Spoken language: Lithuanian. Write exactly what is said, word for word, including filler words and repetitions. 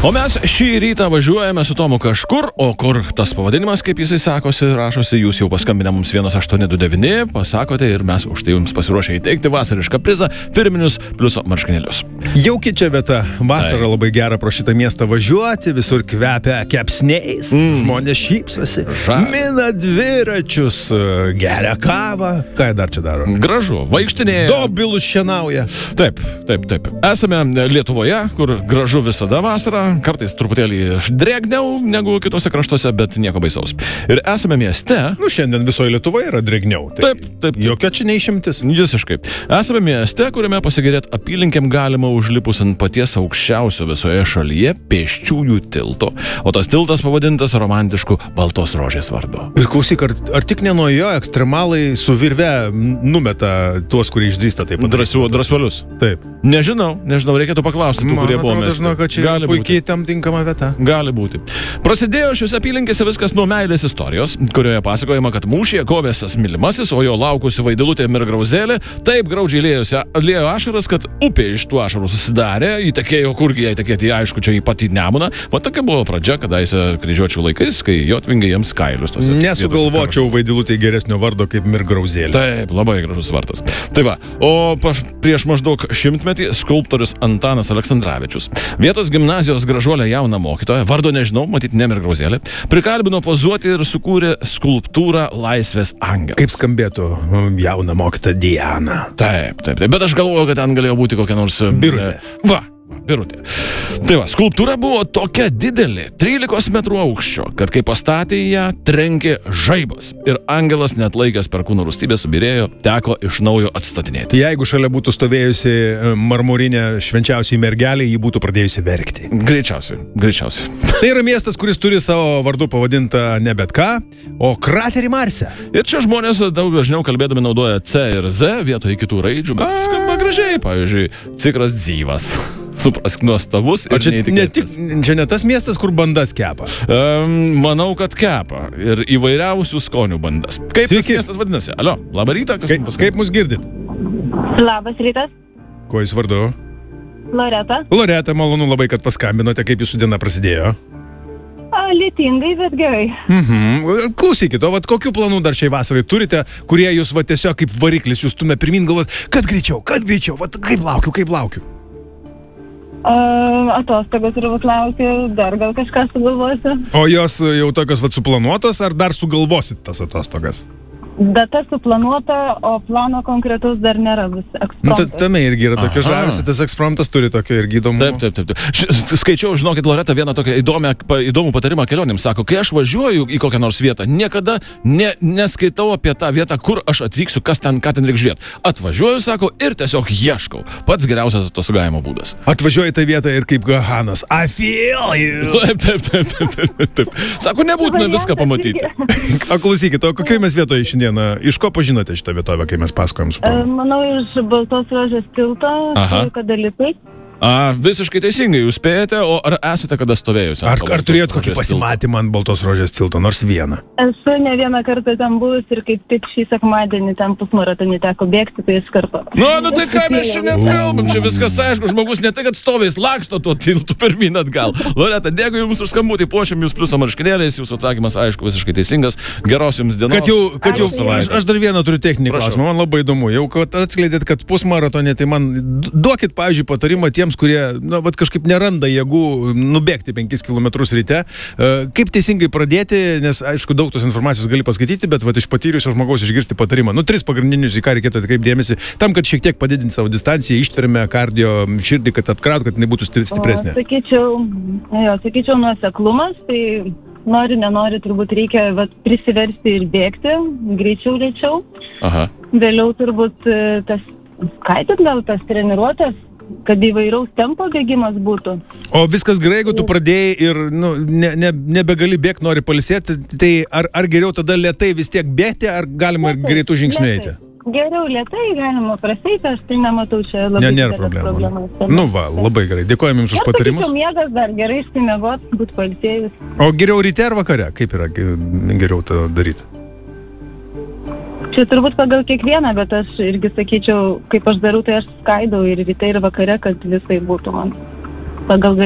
O mes šį rytą važiuojame su Tomu kažkur, o kur tas pavadinimas, kaip jisai sakosi, rašosi, jūs jau paskambinę mums vienas aštuoni du devyni, pasakote ir mes už tai jums pasiruošę įteikti vasarišką prizą, firminius pliuso marškinėlius. Jauki čia vieta, vasara labai gera pro šitą miestą važiuoti, visur kvepia kepsniais, mm. žmonės šypsosi, Ža. mina dviračius, geria kavą, ką dar čia daro? Gražu, vaikštinėje. Dobilus šienauja. Taip, taip, taip. Esame Lietuvoje, kur gražu visada vasara, kartais truputėlį drėgniau negu kitose kraštuose, bet nieko baisaus. Ir esame mieste. Nu, šiandien visoje Lietuvoje yra drėgniau. Tai taip, taip, taip. Jokio čia neišimtis. Visiškai. Esame mieste, kuriame pasigėrėti apylinkėm galima užlipus ant paties aukščiausio visoje šalyje pėsčiųjų tilto. O tas tiltas pavadintas romantišku Baltos rožės vardu. Ir klausyk, ar, ar tik ne nuo jo ekstremalai su virve numeta tuos, kurie išdrįsta taip pat? Drąsiu, drąsuolius. Taip. Nežinau, nežinau, reikėtų paklausti tų, kurie buvo mesti. Man atrodo, čia puikiai tam tinkama vieta. Gali būti. Prasidėjo šiuose apylinkėse viskas nuo meilės istorijos, kurioje pasakojama, kad mūšyje kovėsas mylimasis, o jo laukusi vaidilutė Mirgrauzelė taip graudžiai lėjosi, lėjo ašaras, kad upė iš tų ašarų susidarė, įtekėjo kurgi jai tekėti, aišku, čia į patį Nemuną. Va tokia buvo pradžia, kadaise kryžiuočių laikais, kai jotvingai jiems kailius. Nesugalvočiau vaidilutė geresnio vardo kaip Mirgrauzelė. Taip, labai gražus vardas. Tai va, o prieš maždaug šimtmetį skulptorius Antanas Aleksandravičius, vietos gimnazijos gražuolę jauną mokytoją, vardo nežinau, matyt, ne Mirgrauzelė, prikalbino pozuoti ir sukūrė skulptūrą Laisvės angelas. Kaip skambėtų jauna mokytoja Diana? Taip, taip, taip, bet aš galvoju, kad ten galėjo būti kokia nors Birutė. Va. Birutė. Tai va, skulptūra buvo tokia didelė, trylikos metrų aukščio, kad kai pastatė ją, trenkė žaibas. Ir angelas, net laikęs per kūno rūstybę, subirėjo, teko iš naujo atstatinėti. Jeigu šalia būtų stovėjusi marmurinė švenčiausiai mergelė, ji būtų pradėjusi verkti. Greičiausiai, greičiausiai. Tai yra miestas, kuris turi savo vardu pavadintą ne bet ką, o kraterį Marse. Ir čia žmonės daug dažniau kalbėdami naudoja C ir Z vietoje kitų raidžių, bet skamba gražiai, pavyzdžiui, Cikras Dzyvas. Suprask, nuostabus ir čia neįtikėtas. Ne tik, čia ne tas miestas, kur bandas kepa? Um, manau, kad kepa. Ir įvairiausių skonių bandas. Kaip tas miestas vadinasi? Alio, labą rytą. Kas kaip, kaip mus girdit? Labas rytas. Kuo jūs vardu? Loreta. Loreta, malonu labai, kad paskambinote. Kaip jūsų diena prasidėjo? A, lietingai, bet gerai. Mhm. Klausykit, o vat kokių planų dar šiai vasarai turite, kurie jūs va tiesiog kaip variklis, jūs stumia pirmin galvot, kad greičiau, kad greičiau, vat kaip laukiu, kaip laukiu. Uh, atostogos turbūt laukiu, dar gal kažką sugalvosiu. O jos jau tokios vat suplanuotos, ar dar sugalvosit tas atostogas? Data suplanuota, o plano konkretaus dar nėra vis ekspromtas. Nu, tame irgi yra tokia žavisi, tas ekspromtas turi tokio irgi įdomu. Taip, taip, taip. taip. Skaičiau, žinokit, Loreta, vieną tokią įdomią, įdomų patarimą kelionėms. Sako, kai aš važiuoju į kokią nors vietą, niekada ne, neskaitau apie tą vietą, kur aš atvyksiu, kas ten, ką ten reikia žiūrėti. Atvažiuoju, sako, ir tiesiog ieškau. Pats geriausias atostogavimo būdas. Atvažiuoju į tą vietą ir kaip Gahanas. I feel you. Taip, taip, taip, taip, taip, taip. Sako, nebūtina viską pamatyti. O klausykit, o kokioje mes vietoje šiandien? Iš ko pažinote šitą vietovę, kai mes pasakojam su panu? Manau, iš Baltos rožės tilto, kada lipai. A, visiškai teisingai, jūs spėjate, o ar esate kada stovėjusi? Ar, ar turėjot kokį pasimatymą ant Baltos rožės tilto, nors vieną? Esu ne vieną kartą ten buvus ir kaip tik šį sekmadienį ten pusmaratonį teko bėgti, tai iš karto. Nu, nu tai ką mes čia net kalbam, čia viskas aišku, žmogus ne tai, kad stovės, laksto tuo tiltu pirmyn atgal. Loreta, dėkui jums už skambutį, puošiam jūs pliuso marškinėliais, jūsų atsakymas aišku, visiškai teisingas, geros jums dienos. Kad jau, kad jau aš, aš dar vieną turiu techninį klausimą, man labai įdomu, jau kad atskleidėt, kad pusmaratonė, tai man duokit, pavyzdžiui, patarimą tiems, kurie, na, vat kažkaip neranda jėgų nubėgti penkis kilometrus ryte. Kaip teisingai pradėti, nes, aišku, daug tos informacijos gali paskaityti, bet vat iš patyrusio žmogaus išgirsti patarimą. Nu, tris pagrindinius, į ką reikėtų atkreipti dėmesį, tam, kad šiek tiek padidinti savo distanciją, ištvermę, kardio, širdį, kad atkraut, kad nebūtų stipresnė. O, sakyčiau, jo, sakyčiau, nuoseklumas, tai nori, nenori, turbūt reikia vat, prisiversti ir bėgti, greičiau, greičiau. Aha. Vėliau turbūt tas, skaitit gal tas treniruotės, kad įvairaus tempo bėgimas būtų. O viskas gerai, jeigu tu pradėjai ir nu, ne, ne, nebegali bėgti, nori pailsėti, tai ar, ar geriau tada lėtai vis tiek bėgti, ar galima ir greitų žingsnių eiti? Geriau lėtai, galima praseiti, aš tai nematau čia labai ne, nėra problemų. Nu va, labai gerai, dėkojame jums už patarimus. Aš sakyčiau, miegas dar gerai išsimiegot, būt pailsėjus. O geriau ryte ar vakare? Kaip yra geriau tą daryti? Čia turbūt pagal kiekvieną, bet aš irgi sakyčiau, kaip aš darau, tai aš skaidau ir ryte ir vakare, kad visai būtų man pagal